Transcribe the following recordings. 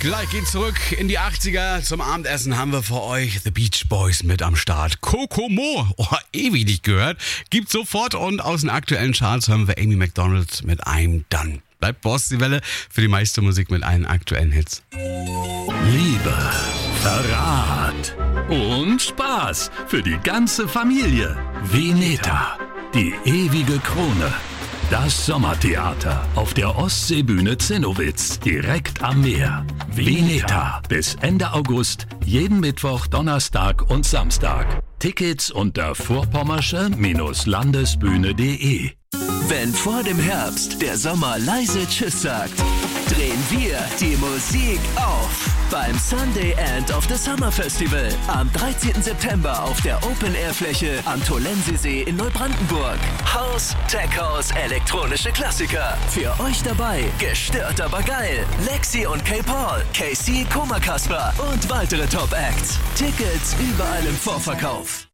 Gleich geht's zurück in die 80er. Zum Abendessen haben wir für euch The Beach Boys mit am Start. Kokomo, ewig nicht gehört. Gibt's sofort und aus den aktuellen Charts hören wir Amy Macdonald mit I'm Done. Bleibt Boss die Welle für die meiste Musik mit allen aktuellen Hits. Liebe, Verrat und Spaß für die ganze Familie. Veneta, die ewige Krone. Das Sommertheater auf der Ostseebühne Zinnowitz, direkt am Meer. Veneta, bis Ende August, jeden Mittwoch, Donnerstag und Samstag. Tickets unter vorpommersche-landesbühne.de. Wenn vor dem Herbst der Sommer leise Tschüss sagt, drehen wir die Musik auf. Beim Sunday End of the Summer Festival am 13. September auf der Open-Air-Fläche am Tolensisee in Neubrandenburg. House, Tech House, elektronische Klassiker. Für euch dabei, gestört aber geil. Lexi und K-Paul, KC, Koma Kasper und weitere Top-Acts. Tickets überall im Vorverkauf.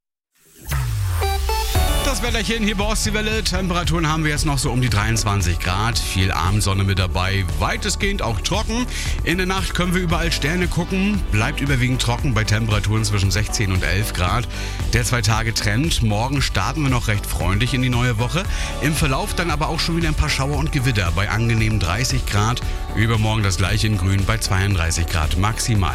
Das Wetterchen hier bei Ostseewelle. Temperaturen haben wir jetzt noch so um die 23 Grad. Viel Abendsonne mit dabei. Weitestgehend auch trocken. In der Nacht können wir überall Sterne gucken. Bleibt überwiegend trocken bei Temperaturen zwischen 16 und 11 Grad. Der 2-Tage-Trend. Morgen starten wir noch recht freundlich in die neue Woche. Im Verlauf dann aber auch schon wieder ein paar Schauer und Gewitter bei angenehmen 30 Grad. Übermorgen das gleiche in Grün bei 32 Grad maximal.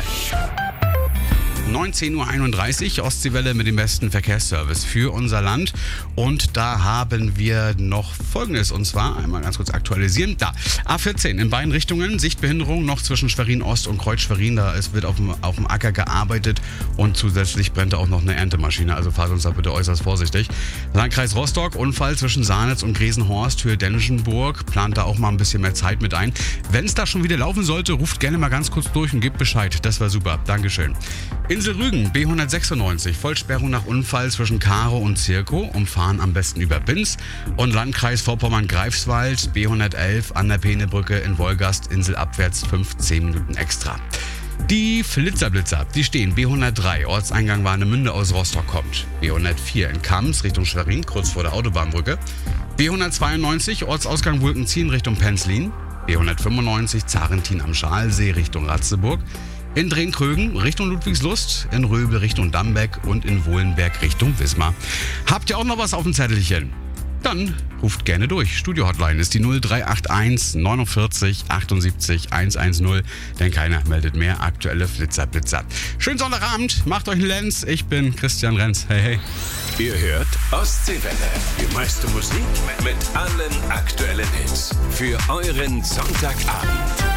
19.31 Uhr, Ostseewelle mit dem besten Verkehrsservice für unser Land. Und da haben wir noch Folgendes, und zwar einmal ganz kurz aktualisieren. Da, A14 in beiden Richtungen, Sichtbehinderung noch zwischen Schwerin Ost und Kreuz Schwerin. Da wird auf dem Acker gearbeitet und zusätzlich brennt da auch noch eine Erntemaschine. Also fahrt uns da bitte äußerst vorsichtig. Landkreis Rostock, Unfall zwischen Sahnitz und Gresenhorst, Höhe Dennenschenburg. Plant da auch mal ein bisschen mehr Zeit mit ein. Wenn es da schon wieder laufen sollte, ruft gerne mal ganz kurz durch und gebt Bescheid. Das war super. Dankeschön. Insel Rügen, B196, Vollsperrung nach Unfall zwischen Karo und Zirkow, umfahren am besten über Binz. Und Landkreis Vorpommern-Greifswald, B111 an der Peenebrücke in Wolgast, inselabwärts 15 Minuten extra. Die Flitzer-Blitzer, die stehen B103, Ortseingang Warnemünde aus Rostock kommt. B104 in Kams Richtung Schwerin, kurz vor der Autobahnbrücke. B192, Ortsausgang Wulkenziehen Richtung Penzlin. B195, Zarentin am Schalsee Richtung Ratzeburg. In Drehkrögen Richtung Ludwigslust, in Röbel Richtung Dambeck und in Wohlenberg Richtung Wismar. Habt ihr auch noch was auf dem Zettelchen? Dann ruft gerne durch. Studio-Hotline ist die 0381 49 78 110, denn keiner meldet mehr aktuelle Flitzer-Blitzer. Schönen Sonntagabend, macht euch einen Lenz. Ich bin Christian Renz. Hey, hey. Ihr hört Ostseewelle. Die meiste Musik mit allen aktuellen Hits. Für euren Sonntagabend.